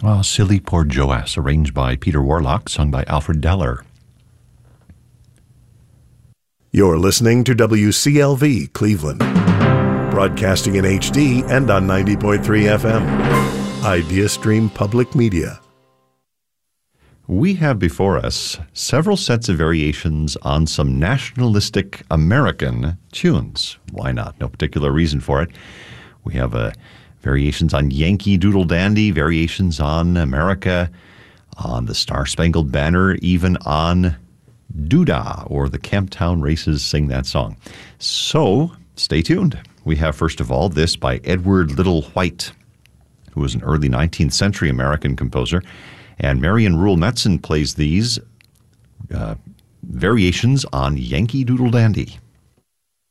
Oh, Silly Poor Joass, arranged by Peter Warlock, sung by Alfred Deller. You're listening to WCLV Cleveland, broadcasting in HD and on 90.3 FM. IdeaStream Public Media. We have before us several sets of variations on some nationalistic American tunes. Why not? No particular reason for it. We have variations on Yankee Doodle Dandy, variations on America, on the Star-Spangled Banner, even on Doodah, or the Camptown Races Sing That Song. So, stay tuned. We have, first of all, this by Edward Little White, who was an early 19th century American composer, and Marion Rule Metzen plays these variations on Yankee Doodle Dandy.